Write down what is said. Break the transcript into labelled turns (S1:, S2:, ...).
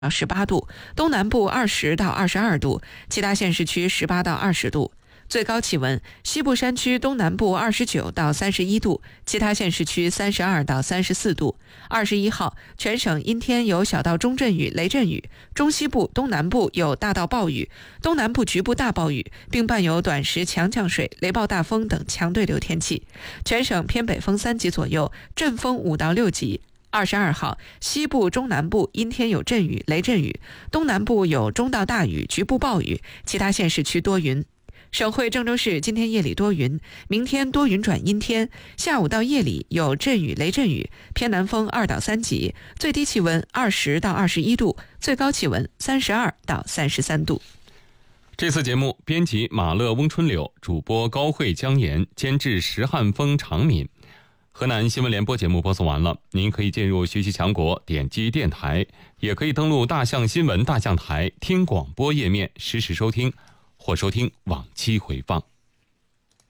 S1: 到18度，东南部20到22度，其他县市区18到20度。最高气温，西部山区东南部29到31度，其他县市区32到34度。21号，全省阴天有小到中阵雨、雷阵雨，中西部、东南部有大到暴雨，东南部局部大暴雨，并伴有短时强降水、雷暴大风等强对流天气。全省偏北风3级左右，阵风5到6级。22号，西部、中南部阴天有阵雨、雷阵雨，东南部有中到大雨、局部暴雨，其他县市区多云。省会郑州市今天夜里多云，明天多云转阴天，下午到夜里有阵雨、雷阵雨，偏南风2到3级，最低气温20到21度，最高气温32到33度。
S2: 这次节目编辑马乐、翁春柳，主播高慧、姜岩，监制石汉峰、常敏。河南新闻联播节目播送完了，您可以进入学习强国，点击电台，也可以登录大象新闻大象台听广播页面实时收听，或收听往期回放。